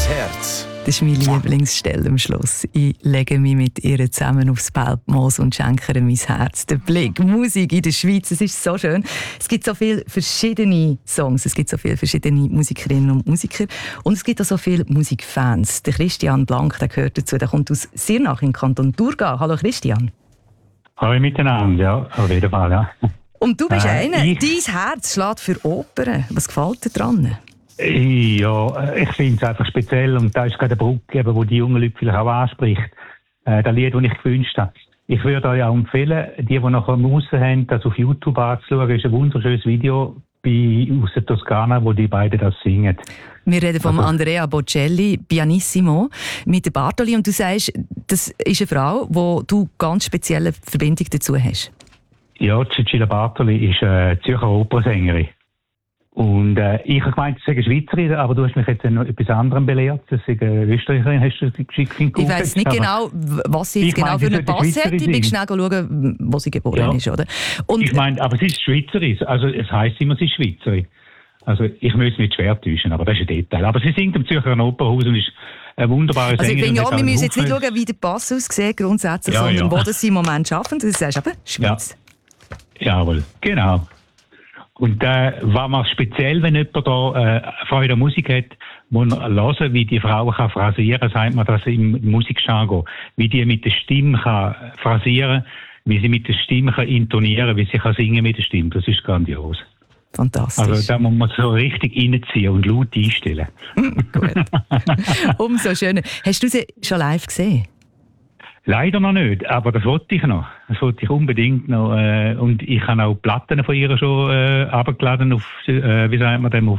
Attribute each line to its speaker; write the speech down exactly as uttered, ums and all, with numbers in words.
Speaker 1: Herz.
Speaker 2: Das ist meine Lieblingsstelle am Schluss. Ich lege mich mit ihr zusammen aufs Belbmoos und schenke ihr mein Herz. Der Blick, Musik in der Schweiz, es ist so schön. Es gibt so viele verschiedene Songs, es gibt so viele verschiedene Musikerinnen und Musiker und es gibt auch so viele Musikfans. Der Christian Blank, der gehört dazu, der kommt aus Sirnach im Kanton Thurgau. Hallo Christian.
Speaker 3: Hallo miteinander, ja, auf jeden Fall, ja.
Speaker 2: Und du bist
Speaker 3: Äh,
Speaker 2: einer,
Speaker 3: ich-
Speaker 2: dein Herz schlägt für Opern. Was gefällt dir dran?
Speaker 3: Ja, ich finde es einfach speziell und da ist gerade eine Brücke, eben, wo die jungen Leute vielleicht auch anspricht. Äh, das Lied, das ich gewünscht habe. Ich würde euch auch empfehlen, die, die nachher Muße haben, das auf YouTube anzuschauen, ist ein wunderschönes Video bei, aus der Toskana, wo die beiden das singen.
Speaker 2: Wir reden von
Speaker 3: Also-
Speaker 2: Andrea Bocelli, Pianissimo, mit der Bartoli. Und du sagst, das ist eine Frau, wo du ganz spezielle Verbindung dazu hast.
Speaker 3: Ja, Cecilia Bartoli ist äh, Zürcher Opernsängerin. Und äh, ich habe gemeint, sie sei eine Schweizerin, aber du hast mich jetzt noch etwas anderem belehrt. Sie sei eine Österreicherin, hast du geschickt in
Speaker 2: Ich weiss nicht genau, was sie jetzt
Speaker 3: Ich
Speaker 2: genau
Speaker 3: meine,
Speaker 2: für
Speaker 3: sie
Speaker 2: einen
Speaker 3: sollte
Speaker 2: Pass hat.
Speaker 3: Schweizerin
Speaker 2: Ich bin
Speaker 3: sein.
Speaker 2: schnell schauen, wo sie geboren
Speaker 3: Ja.
Speaker 2: ist. Oder? Und
Speaker 3: Ich meine, aber sie ist Schweizerin. Also es heisst immer, sie ist Schweizerin. Also ich muss mich schwer täuschen, aber das ist ein Detail. Aber sie singt im Zürcher Opernhaus und ist eine wunderbare
Speaker 2: also ich
Speaker 3: Sängerin.
Speaker 2: finde, ja,
Speaker 3: mit
Speaker 2: wir
Speaker 3: einem
Speaker 2: müssen jetzt nicht
Speaker 3: Haufen-
Speaker 2: schauen, wie der Pass aussieht grundsätzlich,
Speaker 3: Ja,
Speaker 2: sondern
Speaker 3: ja.
Speaker 2: wo das sie im Moment schaffen. Du sagst eben Schweiz.
Speaker 3: Jawohl, genau. Und äh, was man speziell, wenn jemand da äh, Freude an Musik hat, muss man hören, wie die Frau kann phrasieren, sagt man das im Musikjargon, wie die mit der Stimme kann phrasieren, wie sie mit der Stimme kann intonieren, wie sie kann singen mit der Stimme. Das ist grandios.
Speaker 2: Fantastisch.
Speaker 3: Also da muss man so richtig reinziehen und laut einstellen.
Speaker 2: Gut. Umso schöner. Hast du sie schon live gesehen?
Speaker 3: Leider noch nicht, aber das wollte ich noch. Das wollte ich unbedingt noch. Äh, und ich habe auch Platten von ihr schon äh, abgeladen auf, äh, wie sagt man dem, auf